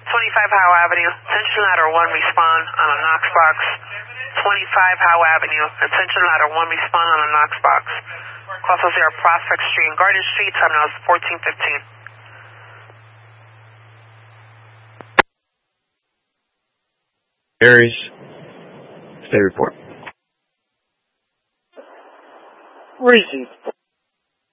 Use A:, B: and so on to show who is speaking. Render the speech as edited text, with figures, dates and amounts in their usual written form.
A: 25 Howe Avenue, attention ladder 1, respond on a Knox box. 25 Howe Avenue, attention ladder 1, respond on a Knox box. Cross 0 Prospect Street and Garden Street, time now is 14:15.
B: Aries, stay report.
C: Receive.